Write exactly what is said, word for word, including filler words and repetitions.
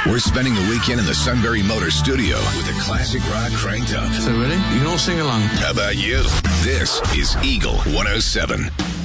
We're spending the weekend in the Sunbury Motor Studio with the classic rock cranked up. So ready? You can all sing along. How about you? This is Eagle one oh seven.